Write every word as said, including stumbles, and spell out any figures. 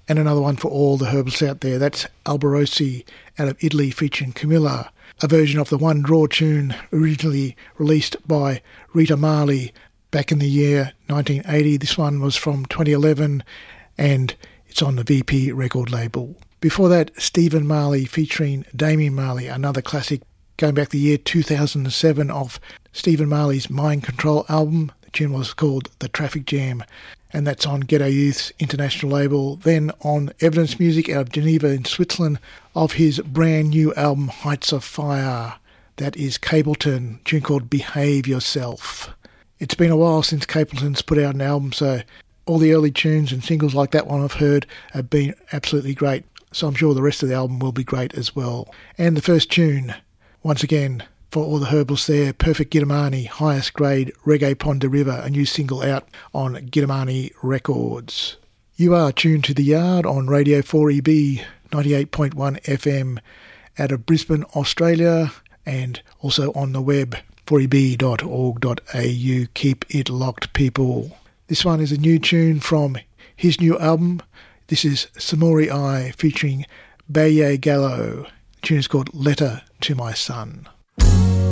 And another one for all the herbalists out there, that's Alborosi out of Italy featuring Camilla, a version of the One Draw tune originally released by Rita Marley back in the year nineteen eighty. This one was from twenty eleven and it's on the V P record label. Before that, Stephen Marley featuring Damian Marley, another classic going back the year two thousand seven of Stephen Marley's Mind Control album. The tune was called The Traffic Jam, and that's on Ghetto Youth's international label. Then on Evidence Music out of Geneva in Switzerland of his brand new album Heights of Fire. That is Capleton, a tune called Behave Yourself. It's been a while since Capleton's put out an album, so all the early tunes and singles like that one I've heard have been absolutely great. So I'm sure the rest of the album will be great as well. And the first tune, once again, for all the herbalists there, Perfect Giddimani, Highest Grade Reggae Pond de River, a new single out on Giddimani Records. You are tuned to The Yard on Radio four E B, ninety-eight point one F M out of Brisbane, Australia, and also on the web, four e b dot org dot a u. Keep it locked, people. This one is a new tune from his new album. This is Samori I featuring Baye Gallo. The tune is called Letter to My Son.